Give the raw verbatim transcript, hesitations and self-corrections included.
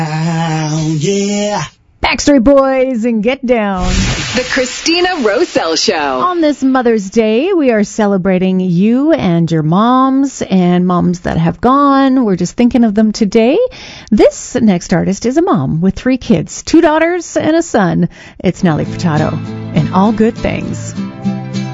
Yeah. Backstreet Boys and Get Down. The Christina Rosell Show. On this Mother's Day, we are celebrating you and your moms and moms that have gone. We're just thinking of them today. This next artist is a mom with three kids, two daughters and a son. It's Nelly Furtado and All Good Things.